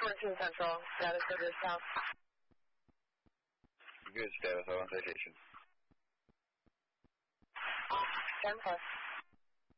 14 Central, status of your south. Good status, I'm on citation. 10+.